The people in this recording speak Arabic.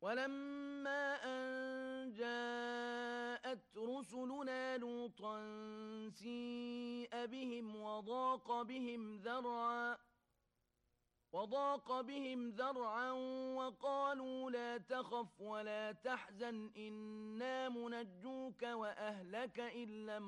ولما أن جاءت رسلنا لوطا سيء بهم وضاق بهم ذرعا وقالوا لا تخف ولا تحزن إنا منجوك وأهلك إلا